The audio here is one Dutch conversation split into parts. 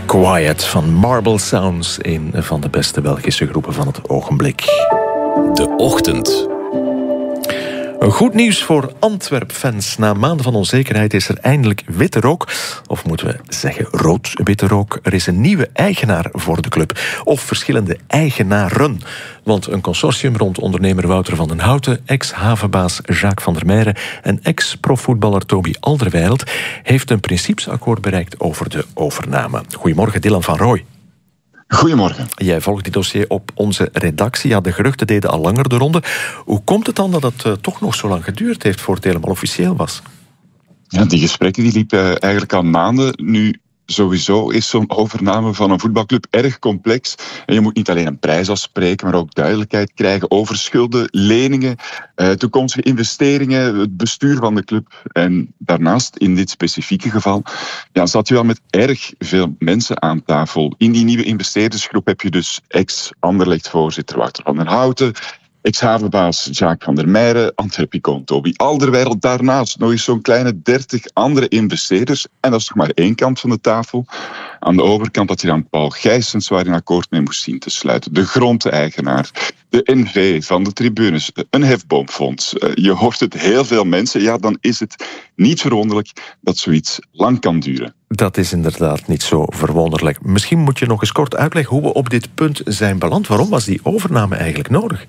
Quiet van Marble Sounds, een van de beste Belgische groepen van het ogenblik. De Ochtend. Goed nieuws voor Antwerp-fans. Na maanden van onzekerheid is er eindelijk witte rook. Of moeten we zeggen rood-witte rook. Er is een nieuwe eigenaar voor de club. Of verschillende eigenaren. Want een consortium rond ondernemer Wouter van den Houten, ex-havenbaas Jacques van der Meijeren en ex-profvoetballer Toby Alderweireld heeft een principesakkoord bereikt over de overname. Goedemorgen, Dylan van Rooij. Goedemorgen. Jij volgt dit dossier op onze redactie. Ja, de geruchten deden al langer de ronde. Hoe komt het dan dat het toch nog zo lang geduurd heeft voordat het helemaal officieel was? Ja, die gesprekken die liepen eigenlijk al maanden. Nu, sowieso is zo'n overname van een voetbalclub erg complex. En je moet niet alleen een prijs afspreken, maar ook duidelijkheid krijgen over schulden, leningen, toekomstige investeringen, het bestuur van de club. En daarnaast, in dit specifieke geval, zat je wel met erg veel mensen aan tafel. In die nieuwe investeerdersgroep heb je dus ex-Anderlecht-voorzitter Wouter van den Houten, ex-havenbaas Jacques van der Meijeren, Antwerp-icoon Toby Alderweireld. Daarnaast nog eens zo'n kleine 30 andere investeerders. En dat is nog maar één kant van de tafel. Aan de overkant had je dan Paul Gijsens, waar je een akkoord mee moest zien te sluiten. De grondeigenaar, de NV van de tribunes, een hefboomfonds. Je hoort het, heel veel mensen. Ja, dan is het niet verwonderlijk dat zoiets lang kan duren. Dat is inderdaad niet zo verwonderlijk. Misschien moet je nog eens kort uitleggen hoe we op dit punt zijn beland. Waarom was die overname eigenlijk nodig?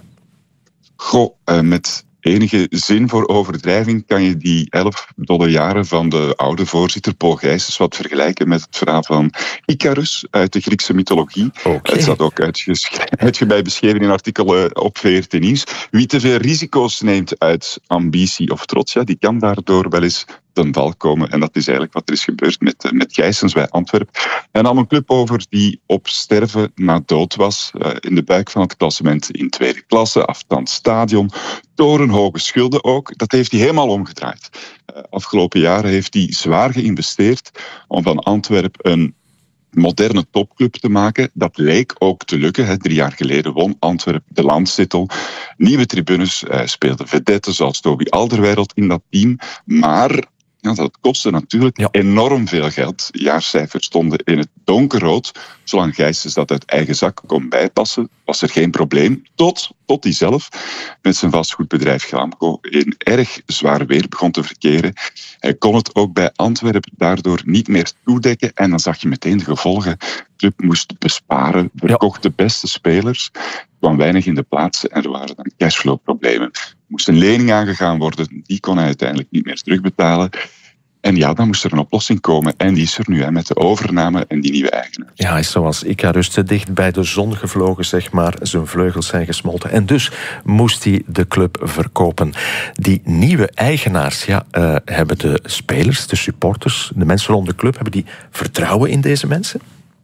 Met enige zin voor overdrijving kan je die 11 dolle jaren van de oude voorzitter Paul Gijsens wat vergelijken met het verhaal van Icarus uit de Griekse mythologie. Okay. Het staat ook uitgebreid beschreven in artikelen op VRT Nieuws. Wie te veel risico's neemt uit ambitie of trots, die kan daardoor wel eens ten val komen. En dat is eigenlijk wat er is gebeurd met Gijsens bij Antwerpen. En nam een club over die op sterven na dood was. In de buik van het klassement in tweede klasse, afstand stadion, torenhoge schulden ook. Dat heeft hij helemaal omgedraaid. Afgelopen jaren heeft hij zwaar geïnvesteerd om van Antwerpen een moderne topclub te maken. Dat leek ook te lukken. 3 jaar geleden won Antwerpen de landstitel. Nieuwe tribunes, speelden vedetten zoals Toby Alderweireld in dat team. Maar dat kostte natuurlijk enorm veel geld. Jaarcijfers stonden in het donkerrood. Zolang Gijsens dat uit eigen zak kon bijpassen, was er geen probleem. Tot hij zelf met zijn vastgoedbedrijf Glamco in erg zwaar weer begon te verkeren. Hij kon het ook bij Antwerpen daardoor niet meer toedekken. En dan zag je meteen de gevolgen. De club moest besparen, verkocht de beste spelers. Er kwam weinig in de plaats en er waren dan cashflow-problemen. Er moest een lening aangegaan worden. Die kon hij uiteindelijk niet meer terugbetalen. En dan moest er een oplossing komen. En die is er nu, met de overname en die nieuwe eigenaar. Ja, hij is zoals Icarus te dicht bij de zon gevlogen, zeg maar. Zijn vleugels zijn gesmolten. En dus moest hij de club verkopen. Die nieuwe eigenaars, hebben de spelers, de supporters, de mensen rond de club, hebben die vertrouwen in deze mensen?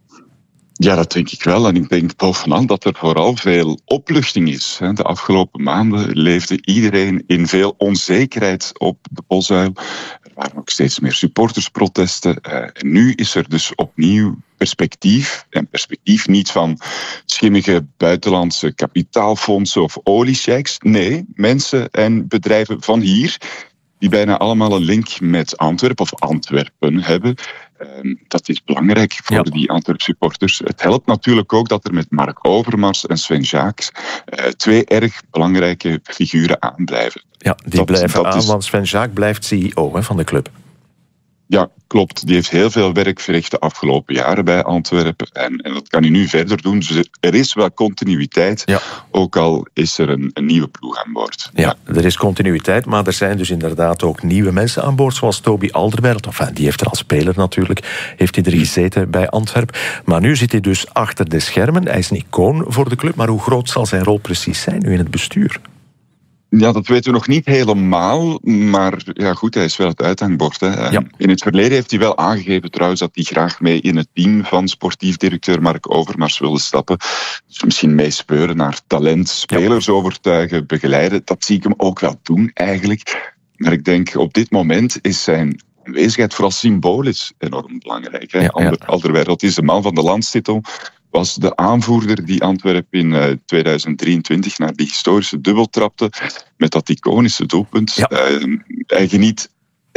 Ja, dat denk ik wel. En ik denk bovenal dat er vooral veel opluchting is. De afgelopen maanden leefde iedereen in veel onzekerheid op de Bosuil. Er waren ook steeds meer supportersprotesten. En nu is er dus opnieuw perspectief. En perspectief niet van schimmige buitenlandse kapitaalfondsen of oliesheiks. Nee, mensen en bedrijven van hier die bijna allemaal een link met Antwerpen of Antwerpen hebben. Dat is belangrijk voor die Antwerp supporters. Het helpt natuurlijk ook dat er met Mark Overmars en Sven Jacques 2 erg belangrijke figuren aanblijven. Ja, die blijven aan, want Sven Jacques blijft CEO van de club. Ja, klopt. Die heeft heel veel werk verricht de afgelopen jaren bij Antwerpen. En dat kan hij nu verder doen. Dus er is wel continuïteit, ook al is er een nieuwe ploeg aan boord. Ja, er is continuïteit, maar er zijn dus inderdaad ook nieuwe mensen aan boord, zoals Toby Alderweireld. Die heeft er als speler natuurlijk, heeft hij er gezeten bij Antwerpen. Maar nu zit hij dus achter de schermen. Hij is een icoon voor de club, maar hoe groot zal zijn rol precies zijn nu in het bestuur? Ja, dat weten we nog niet helemaal, maar goed, hij is wel het uithangbord. In het verleden heeft hij wel aangegeven trouwens dat hij graag mee in het team van sportief directeur Mark Overmars wilde stappen. Dus misschien meespeuren naar talent, spelers overtuigen, begeleiden. Dat zie ik hem ook wel doen eigenlijk. Maar ik denk op dit moment is zijn aanwezigheid vooral symbolisch enorm belangrijk. Alderweireld is de man van de landstitel. Was de aanvoerder die Antwerpen in 2023 naar die historische dubbel trapte met dat iconische doelpunt. Hij geniet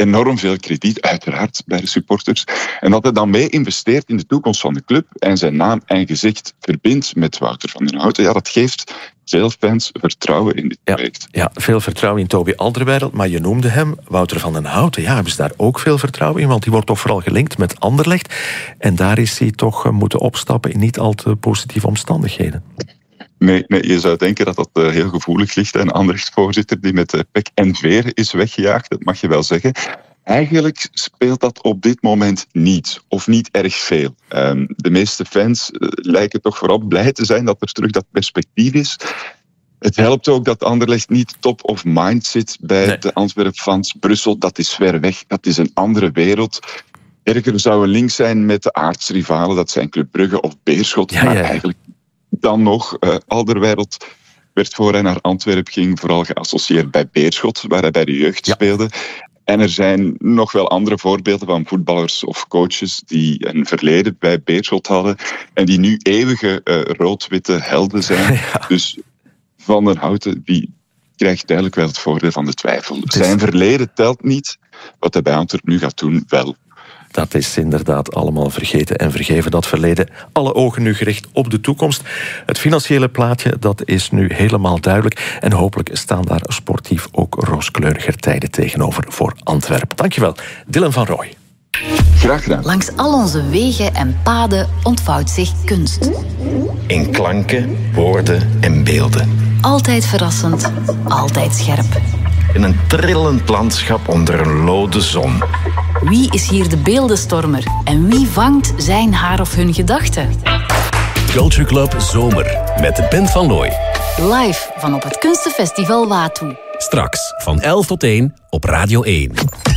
enorm veel krediet, uiteraard, bij de supporters. En dat hij dan mee investeert in de toekomst van de club en zijn naam en gezicht verbindt met Wouter van den Houten. Ja, dat geeft veel fans vertrouwen in dit project. Ja, veel vertrouwen in Toby Alderweireld, maar je noemde hem, Wouter van den Houten. Ja, hebben ze daar ook veel vertrouwen in? Want die wordt toch vooral gelinkt met Anderlecht. En daar is hij toch moeten opstappen in niet al te positieve omstandigheden. Nee, je zou denken dat dat heel gevoelig ligt. Een Anderlecht-voorzitter die met pek en veer is weggejaagd, dat mag je wel zeggen. Eigenlijk speelt dat op dit moment niet, of niet erg veel. De meeste fans lijken toch vooral blij te zijn dat er terug dat perspectief is. Het helpt ook dat Anderlecht niet top of mind zit bij de Antwerp-fans. Brussel, dat is ver weg, dat is een andere wereld. Erger zou een link zijn met de aartsrivalen, dat zijn Club Brugge of Beerschot, maar eigenlijk dan nog, Alderweireld werd voor hij naar Antwerpen ging vooral geassocieerd bij Beerschot, waar hij bij de jeugd speelde. En er zijn nog wel andere voorbeelden van voetballers of coaches die een verleden bij Beerschot hadden en die nu eeuwige rood-witte helden zijn. Ja. Dus Van den Houten die krijgt duidelijk wel het voordeel van de twijfel. Zijn verleden telt niet, wat hij bij Antwerpen nu gaat doen wel. Dat is inderdaad allemaal vergeten en vergeven, dat verleden. Alle ogen nu gericht op de toekomst. Het financiële plaatje, dat is nu helemaal duidelijk. En hopelijk staan daar sportief ook rooskleuriger tijden tegenover voor Antwerpen. Dankjewel, Dylan van Rooij. Graag gedaan. Langs al onze wegen en paden ontvouwt zich kunst. In klanken, woorden en beelden. Altijd verrassend, altijd scherp. In een trillend landschap onder een lode zon. Wie is hier de beeldenstormer en wie vangt zijn haar of hun gedachten? Culture Club Zomer met de Band van Looy. Live van op het Kunstenfestival Watu. Straks van 11 tot 1 op Radio 1.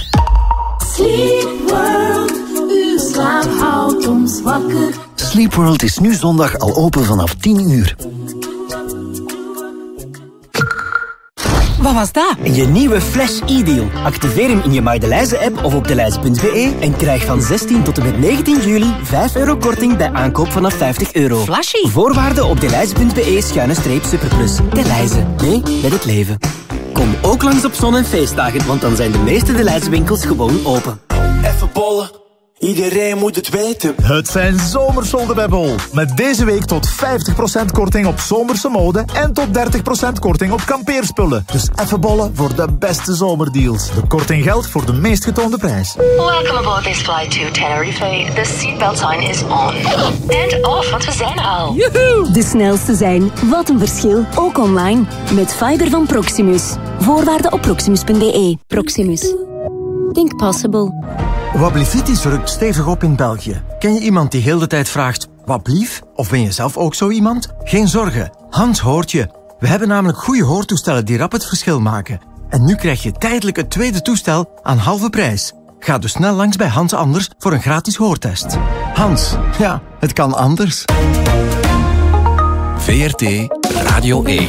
Sleep World, uw slaap houdt ons wakker. Sleep World is nu zondag al open vanaf 10 uur. Wat was dat? Je nieuwe Flash e-deal. Activeer hem in je Maidelijze-app of op deleize.be en krijg van 16 tot en met 19 juli €5 korting bij aankoop vanaf €50. Flashy. Voorwaarden op deleize.be/superplus. Deleize. Mee met het leven. Kom ook langs op zon- en feestdagen, want dan zijn de meeste Deleize-winkels gewoon open. Even bollen. Iedereen moet het weten. Het zijn zomersolden bij Bol. Met deze week tot 50% korting op zomerse mode en tot 30% korting op kampeerspullen. Dus even bollen voor de beste zomerdeals. De korting geldt voor de meest getoonde prijs. Welcome aboard this flight to Tenerife. The seatbelt sign is on. And off, want we zijn er al. Joehoe! De snelste zijn. Wat een verschil. Ook online. Met Fiber van Proximus. Voorwaarden op proximus.be. Proximus. Think possible. Wat blieft rukt stevig op in België. Ken je iemand die heel de tijd vraagt, wat blief? Of ben je zelf ook zo iemand? Geen zorgen, Hans hoort je. We hebben namelijk goede hoortoestellen die rap het verschil maken. En nu krijg je tijdelijk het tweede toestel aan halve prijs. Ga dus snel langs bij Hans Anders voor een gratis hoortest. Hans, ja, het kan anders. VRT Radio 1.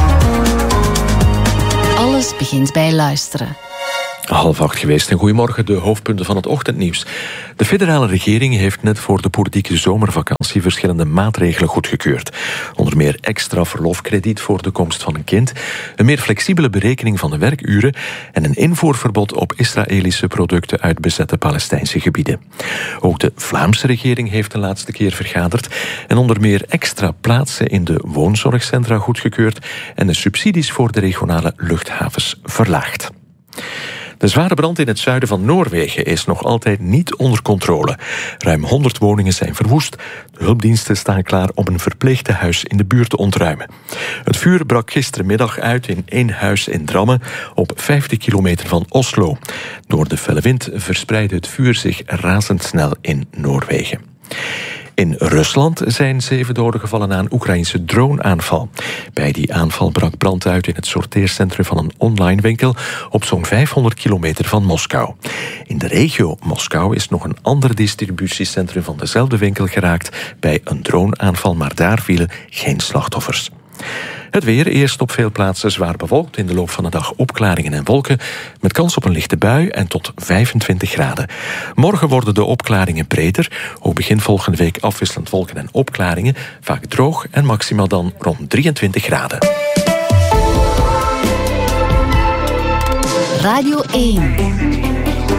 Alles begint bij luisteren. 7:30 geweest. En goedemorgen, de hoofdpunten van het ochtendnieuws. De federale regering heeft net voor de politieke zomervakantie verschillende maatregelen goedgekeurd. Onder meer extra verlofkrediet voor de komst van een kind, een meer flexibele berekening van de werkuren en een invoerverbod op Israëlische producten uit bezette Palestijnse gebieden. Ook de Vlaamse regering heeft de laatste keer vergaderd en onder meer extra plaatsen in de woonzorgcentra goedgekeurd en de subsidies voor de regionale luchthavens verlaagd. De zware brand in het zuiden van Noorwegen is nog altijd niet onder controle. Ruim 100 woningen zijn verwoest. De hulpdiensten staan klaar om een verpleegtehuis in de buurt te ontruimen. Het vuur brak gistermiddag uit in één huis in Drammen, op 50 kilometer van Oslo. Door de felle wind verspreidde het vuur zich razendsnel in Noorwegen. In Rusland zijn 7 doden gevallen na een Oekraïnse droneaanval. Bij die aanval brak brand uit in het sorteercentrum van een online winkel op zo'n 500 kilometer van Moskou. In de regio Moskou is nog een ander distributiecentrum van dezelfde winkel geraakt bij een droneaanval, maar daar vielen geen slachtoffers. Het weer, eerst op veel plaatsen zwaar bewolkt, in de loop van de dag opklaringen en wolken, met kans op een lichte bui en tot 25 graden. Morgen worden de opklaringen breder, ook begin volgende week afwisselend wolken en opklaringen, vaak droog en maximaal dan rond 23 graden. Radio 1.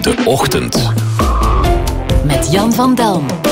De Ochtend. Met Jan van Delm.